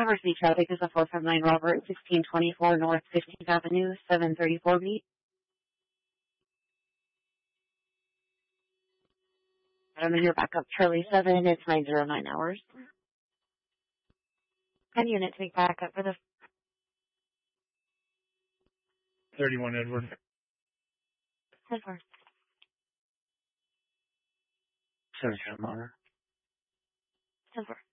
Emergency traffic is a 459 Robert, 1624 North 15th Avenue, 734B. I'm in your backup, Charlie 7, it's 909 hours. And unit take backup for the 31 Edward. 10-4. 7 Monitor. 10-4.